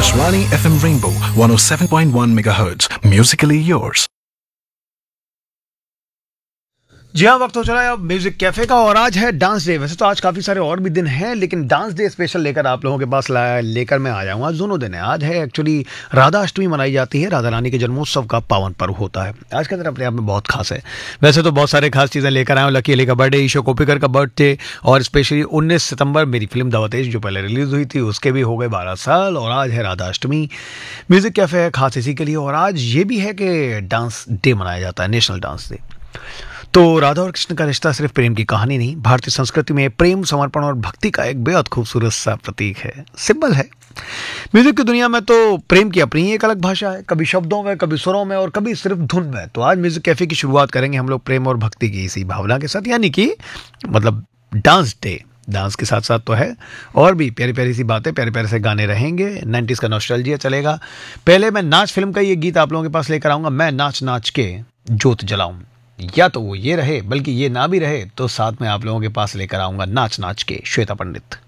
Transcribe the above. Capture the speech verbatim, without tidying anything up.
Akashvani F M Rainbow one oh seven point one megahertz. Musically yours. जी हाँ, वक्त हो चला है अब म्यूजिक कैफे का और आज है डांस डे। वैसे तो आज काफ़ी सारे और भी दिन हैं, लेकिन डांस डे स्पेशल लेकर आप लोगों के पास लाया लेकर मैं आया हूँ। आज दोनों दिन है। आज है एक्चुअली राधा अष्टमी मनाई जाती है, राधा रानी के जन्मोत्सव का पावन पर्व होता है। आज का दिन अपने आप में बहुत खास है। वैसे तो बहुत सारे खास चीज़ें लेकर आए हूँ। लकी अली का बर्थडे, ईशो कोपिकर का बर्थडे और स्पेशली उन्नीस सितंबर मेरी फिल्म दावतेश जो पहले रिलीज हुई थी उसके भी हो गए बारह साल। और आज है राधा अष्टमी। म्यूजिक कैफे है खास इसी के लिए। और आज ये भी है कि डांस डे मनाया जाता है, नेशनल डांस डे। तो राधा और कृष्ण का रिश्ता सिर्फ प्रेम की कहानी नहीं, भारतीय संस्कृति में प्रेम, समर्पण और भक्ति का एक बेहद खूबसूरत सा प्रतीक है, सिंबल है। म्यूजिक की दुनिया में तो प्रेम की अपनी एक अलग भाषा है, कभी शब्दों में, कभी सुरों में और कभी सिर्फ धुन में। तो आज म्यूजिक कैफे की शुरुआत करेंगे हम लोग प्रेम और भक्ति की इसी भावना के साथ, यानी कि मतलब डांस डे। डांस के साथ साथ तो है और भी प्यारी प्यारी सी बातें, प्यारे प्यारे से गाने रहेंगे, नाइन्टीज़ का नॉस्टैल्जिया चलेगा। पहले मैं नाच फिल्म का ये गीत आप लोगों के पास लेकर आऊंगा, मैं नाच नाच के जोत जलाऊं। या तो वो ये रहे, बल्कि ये ना भी रहे तो साथ में आप लोगों के पास लेकर आऊंगा नाच नाच के श्वेता पंडित।